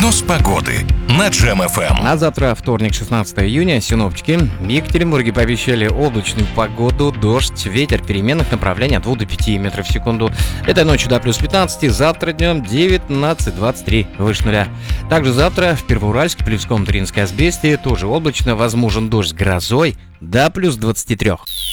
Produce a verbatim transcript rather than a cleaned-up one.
Прогноз погоды на Джем эф эм. На завтра, вторник, шестнадцатое июня, синоптики в Екатеринбурге пообещали облачную погоду, дождь, ветер переменных направлений от двух до пяти метров в секунду. Этой ночью до плюс пятнадцати, завтра днем девятнадцать двадцать три выше нуля. Также завтра в Первоуральске, Плевском, Туринской Азбесте тоже облачно, возможен дождь с грозой до плюс двадцати трёх.